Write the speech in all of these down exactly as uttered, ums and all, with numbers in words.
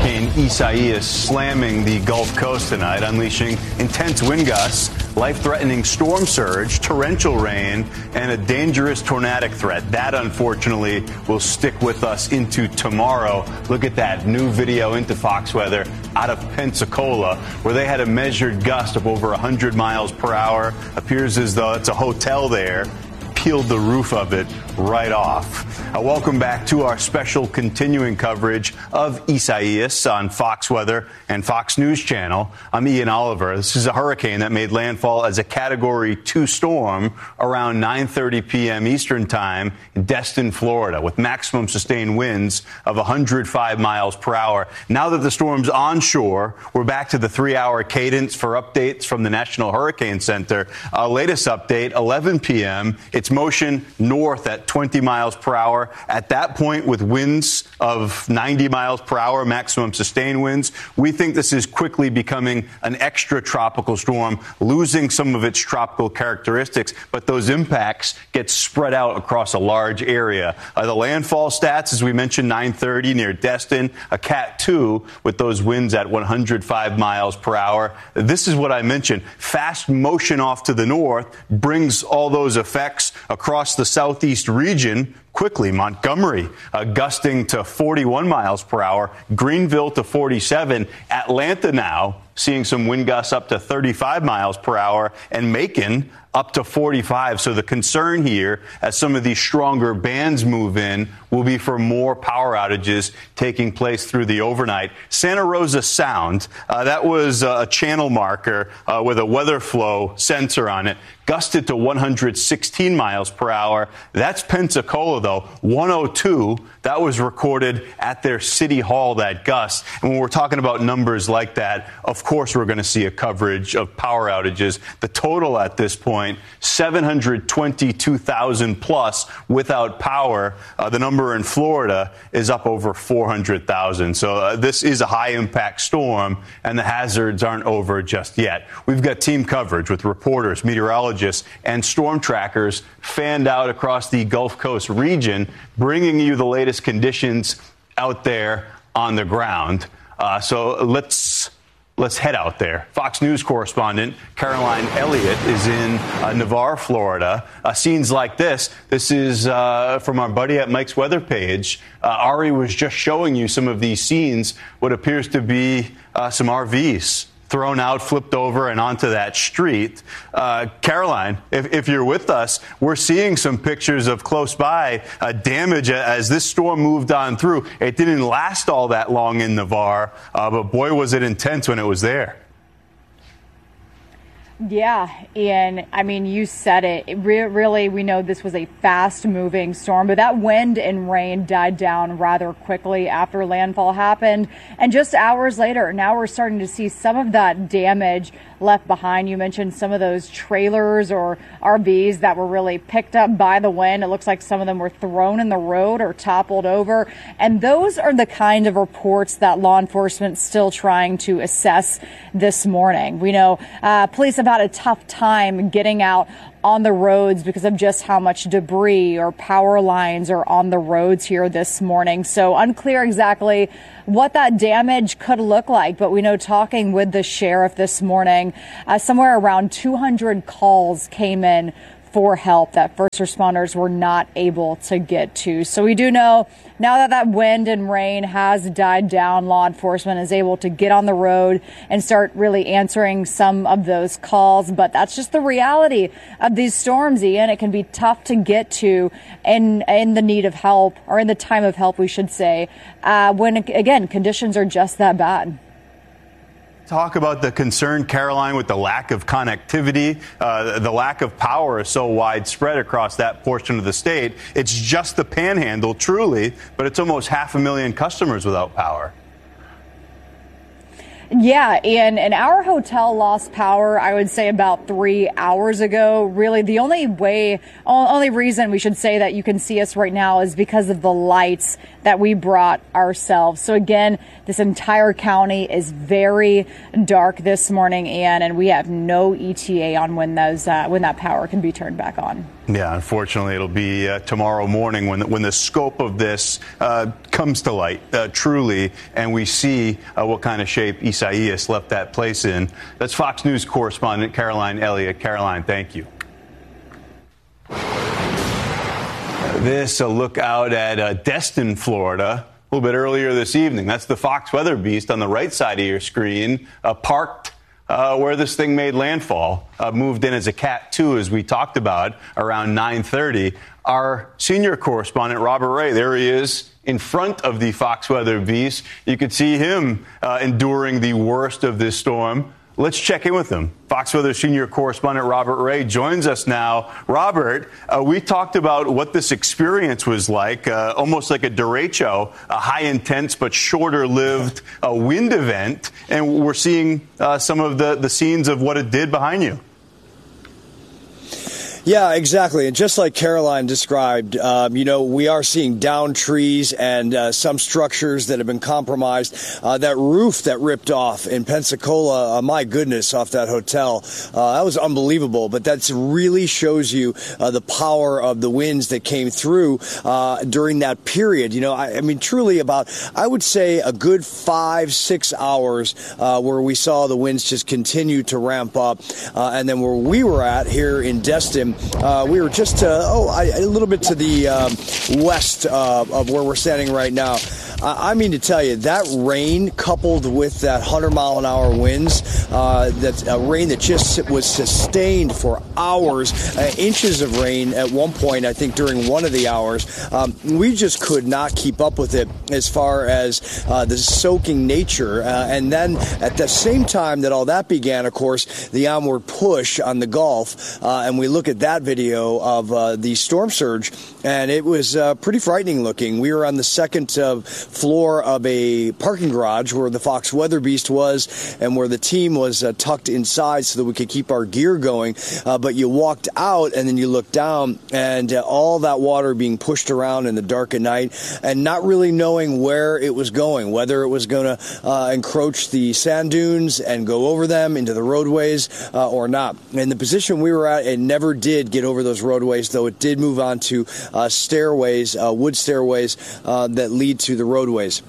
Hurricane Isaias slamming the Gulf Coast tonight, unleashing intense wind gusts, life-threatening storm surge, torrential rain, and a dangerous tornadic threat. That, unfortunately, will stick with us into tomorrow. Look at that new video into Fox Weather out of Pensacola, where they had a measured gust of over one hundred miles per hour. Appears as though it's a hotel there. Peeled the roof of it right off. Uh, welcome back to our special continuing coverage of Isaias on Fox Weather and Fox News Channel. I'm Ian Oliver. This is a hurricane that made landfall as a Category two storm around nine thirty p.m. Eastern Time in Destin, Florida, with maximum sustained winds of one hundred five miles per hour. Now that the storm's onshore, we're back to the three-hour cadence for updates from the National Hurricane Center. Our latest update, eleven p.m., it's motion north at twenty miles per hour. At that point, with winds of ninety miles per hour, maximum sustained winds, we think this is quickly becoming an extra tropical storm, losing some of its tropical characteristics, but those impacts get spread out across a large area. Uh, the landfall stats, as we mentioned, nine thirty near Destin, a Cat two with those winds at one hundred five miles per hour. This is what I mentioned. Fast motion off to the north brings all those effects across the southeast region quickly. Montgomery uh, gusting to forty-one miles per hour, Greenville to forty-seven, Atlanta now seeing some wind gusts up to thirty-five miles per hour, and Macon up to forty-five. So the concern here, as some of these stronger bands move in, will be for more power outages taking place through the overnight. Santa Rosa Sound, uh, that was a channel marker uh, with a weather flow sensor on it, gusted to one hundred sixteen miles per hour. That's Pensacola, though. one oh two, that was recorded at their city hall, that gust. And when we're talking about numbers like that, of course we're going to see a coverage of power outages. The total at this point, seven hundred twenty-two thousand plus without power. Uh, the number in Florida is up over four hundred thousand. So uh, this is a high-impact storm, and the hazards aren't over just yet. We've got team coverage with reporters, meteorologists, and storm trackers fanned out across the Gulf Coast region, bringing you the latest conditions out there on the ground. Uh, so let's let's head out there. Fox News correspondent Caroline Elliott is in uh, Navarre, Florida. Uh, scenes like this. This is uh, from our buddy at Mike's weather page. Uh, Ari was just showing you some of these scenes, what appears to be uh, some R Vs thrown out, flipped over, and onto that street. Uh, Caroline, if, if you're with us, we're seeing some pictures of close by uh, damage as this storm moved on through. It didn't last all that long in Navarre, uh, but boy, was it intense when it was there. Yeah, Ian, I mean, you said it. it re- really, we know this was a fast-moving storm, but that wind and rain died down rather quickly after landfall happened. And just hours later, now we're starting to see some of that damage left behind. You mentioned some of those trailers or R Vs that were really picked up by the wind. It looks like some of them were thrown in the road or toppled over. And those are the kind of reports that law enforcement is still trying to assess this morning. We know uh, police have had a tough time getting out on the roads because of just how much debris or power lines are on the roads here this morning. So unclear exactly what that damage could look like. But we know, talking with the sheriff this morning, uh, somewhere around two hundred calls came in for help that first responders were not able to get to. So we do know now that that wind and rain has died down, law enforcement is able to get on the road and start really answering some of those calls. But that's just the reality of these storms, Ian. It can be tough to get to in, in the need of help, or in the time of help, we should say, uh, when, again, conditions are just that bad. Talk about the concern, Caroline, with the lack of connectivity. Uh, the lack of power is so widespread across that portion of the state. It's just the panhandle, truly, but it's almost half a million customers without power. Yeah, and, and our hotel lost power, I would say, about three hours ago. Really, the only way, only reason we should say that you can see us right now is because of the lights that we brought ourselves. So again, this entire county is very dark this morning, Ian, and we have no E T A on when those uh, when that power can be turned back on. Yeah, unfortunately, it'll be uh, tomorrow morning when the, when the scope of this uh, comes to light, uh, truly, and we see uh, what kind of shape Isaias left that place in. That's Fox News correspondent Caroline Elliott. Caroline, thank you. This, a look out at uh, Destin, Florida, a little bit earlier this evening. That's the Fox Weather Beast on the right side of your screen, uh, parked Uh, where this thing made landfall, uh, moved in as a Cat two, as we talked about, around nine thirty. Our senior correspondent, Robert Ray, there he is in front of the Fox Weather Beast. You could see him uh, enduring the worst of this storm. Let's check in with him. Fox Weather senior correspondent Robert Ray joins us now. Robert, uh, we talked about what this experience was like, uh, almost like a derecho, a high intense but shorter lived uh, wind event. And we're seeing uh, some of the, the scenes of what it did behind you. Yeah, exactly. And just like Caroline described, um, you know, we are seeing downed trees and uh, some structures that have been compromised. Uh, that roof that ripped off in Pensacola, uh, my goodness, off that hotel, uh, that was unbelievable. But that really shows you uh, the power of the winds that came through uh, during that period. You know, I, I mean, truly about, I would say, a good five, six hours uh, where we saw the winds just continue to ramp up. Uh, and then where we were at here in Destin, Uh, we were just, uh, oh, I, a little bit to the um, west uh, of where we're standing right now. I mean to tell you, that rain coupled with that one hundred mile an hour winds, uh, that uh, rain that just was sustained for hours, uh, inches of rain at one point, I think during one of the hours, um, we just could not keep up with it as far as uh, the soaking nature. Uh, and then at the same time that all that began, of course, the onward push on the Gulf. Uh, and we look at that video of uh, the storm surge, and it was uh, pretty frightening looking. We were on the second uh, floor of a parking garage where the Fox Weather Beast was and where the team was uh, tucked inside so that we could keep our gear going. Uh, but you walked out and then you looked down and uh, all that water being pushed around in the dark at night and not really knowing where it was going, whether it was going to uh, encroach the sand dunes and go over them into the roadways uh, or not. In the position we were at, it never did get over those roadways, though it did move on to uh, stairways, uh, wood stairways uh, that lead to the roadways.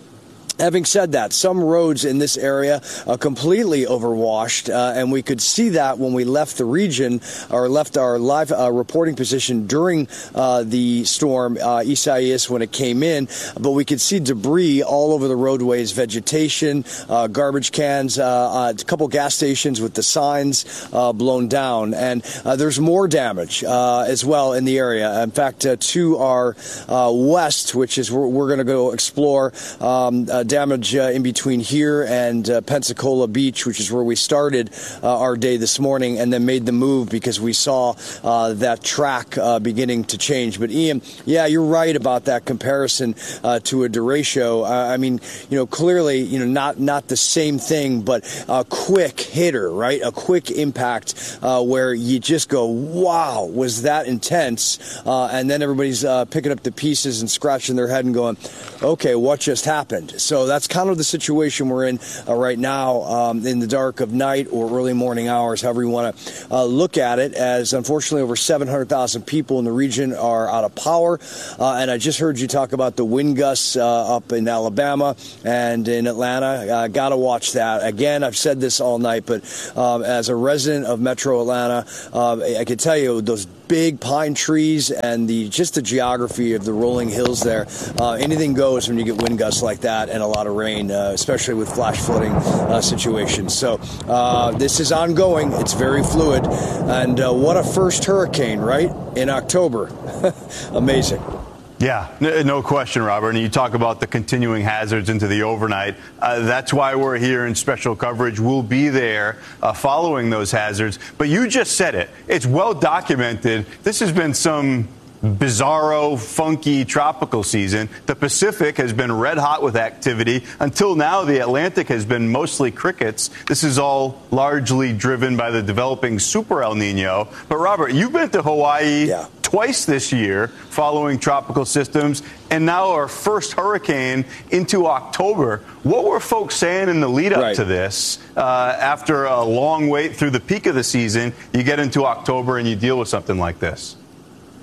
Having said that, some roads in this area are completely overwashed, uh, and we could see that when we left the region or left our live uh, reporting position during uh, the storm, uh, Isaias, when it came in. But we could see debris all over the roadways, vegetation, uh, garbage cans, uh, uh, a couple gas stations with the signs uh, blown down. And uh, there's more damage uh, as well in the area. In fact, uh, to our uh, west, which is where we're going to go explore, um, uh, damage uh, in between here and uh, Pensacola Beach, which is where we started uh, our day this morning, and then made the move because we saw uh, that track uh, beginning to change. But Ian, yeah, you're right about that comparison uh, to a derecho. Uh, I mean, you know, clearly, you know, not not the same thing, but a quick hitter, right? A quick impact uh, where you just go, wow, was that intense? Uh, and then everybody's uh, picking up the pieces and scratching their head and going, okay, what just happened? So that's kind of the situation we're in uh, right now um, in the dark of night or early morning hours, however you want to uh, look at it, as unfortunately over seven hundred thousand people in the region are out of power. Uh, and I just heard you talk about the wind gusts uh, up in Alabama and in Atlanta. Uh, got to watch that. Again, I've said this all night, but um, as a resident of Metro Atlanta, uh, I can tell you those big pine trees and the just the geography of the rolling hills there, uh, anything goes when you get wind gusts like that and a lot of rain, uh, especially with flash flooding uh, situations. So uh, this is ongoing. It's very fluid. And uh, what a first hurricane, right? In October. Amazing. Yeah, no question, Robert. And you talk about the continuing hazards into the overnight. Uh, that's why we're here in special coverage. We'll be there uh, following those hazards. But you just said it. It's well documented. This has been some bizarro, funky tropical season. The Pacific has been red hot with activity. Until now, the Atlantic has been mostly crickets. This is all largely driven by the developing super El Nino. But Robert, you've been to Hawaii yeah. twice this year following tropical systems, and now our first hurricane into October. What were folks saying in the lead up right. to this? Uh, after a long wait through the peak of the season, you get into October and you deal with something like this.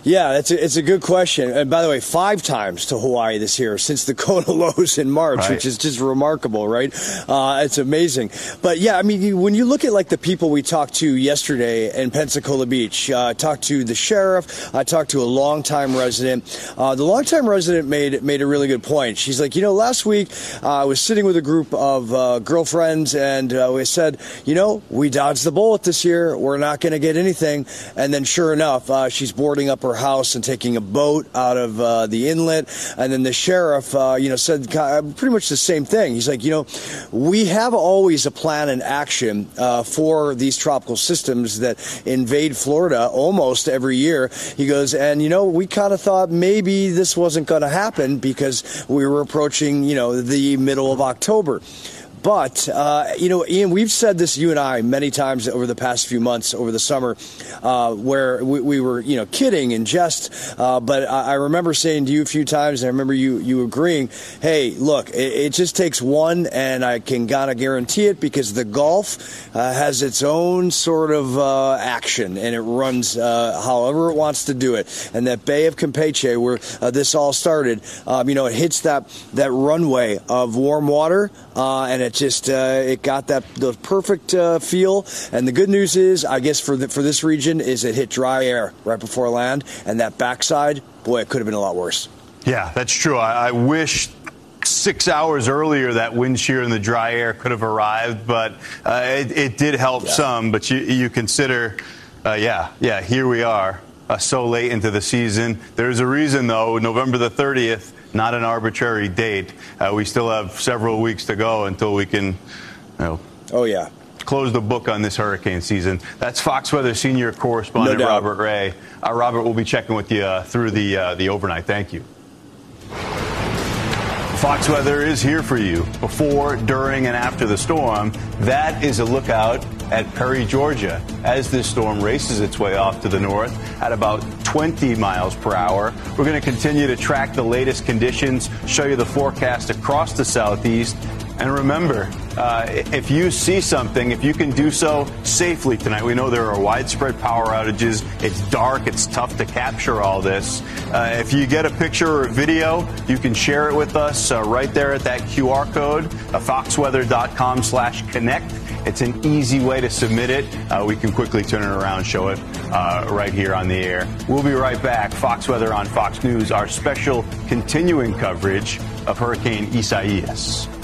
Yeah, it's a, it's a good question. And by the way, five times to Hawaii this year since the Kona lows in March, right. which is just remarkable, right? Uh, it's amazing. But yeah, I mean, you, when you look at like the people we talked to yesterday in Pensacola Beach, uh, I talked to the sheriff, I talked to a longtime resident. Uh, the longtime resident made made a really good point. She's like, you know, last week uh, I was sitting with a group of uh, girlfriends, and uh, we said, you know, we dodged the bullet this year. We're not going to get anything. And then sure enough, uh, she's boarding up her house and taking a boat out of uh, the inlet. And then the sheriff, uh, you know, said pretty much the same thing. He's like, you know, we have always a plan in action uh, for these tropical systems that invade Florida almost every year. He goes, and, you know, we kind of thought maybe this wasn't going to happen because we were approaching, you know, the middle of October. But, uh, you know, Ian, we've said this, you and I, many times over the past few months over the summer, uh, where we, we were, you know, kidding and jest. Uh, but I, I remember saying to you a few times, and I remember you, you agreeing, hey, look, it, it just takes one, and I can kind of guarantee it because the Gulf uh, has its own sort of uh, action, and it runs uh, however it wants to do it. And that Bay of Campeche, where uh, this all started, um, you know, it hits that, that runway of warm water, uh, and it just uh, it got that the perfect uh, feel. And the good news is, I guess for the, for this region, is it hit dry air right before land, and that backside, boy, it could have been a lot worse. Yeah, that's true. I, I wish six hours earlier that wind shear and the dry air could have arrived, but uh, it, it did help yeah. some. But you, you consider, uh, yeah, yeah, here we are, uh, so late into the season. There's a reason, though, November the thirtieth. Not an arbitrary date. Uh, we still have several weeks to go until we can, you know, oh yeah, close the book on this hurricane season. That's Fox Weather senior correspondent no Robert Ray. Uh, Robert, we'll be checking with you uh, through the uh, the overnight. Thank you. Fox Weather is here for you before, during, and after the storm. That is a lookout at Perry, Georgia, as this storm races its way off to the north at about twenty miles per hour. We're going to continue to track the latest conditions, show you the forecast across the southeast. And remember, uh, if you see something, if you can do so safely tonight, we know there are widespread power outages. It's dark. It's tough to capture all this. Uh, if you get a picture or a video, you can share it with us uh, right there at that Q R code, uh, foxweather.com slash connect. It's an easy way to submit it. Uh, we can quickly turn it around, show it uh, right here on the air. We'll be right back. Fox Weather on Fox News, our special continuing coverage of Hurricane Isaias.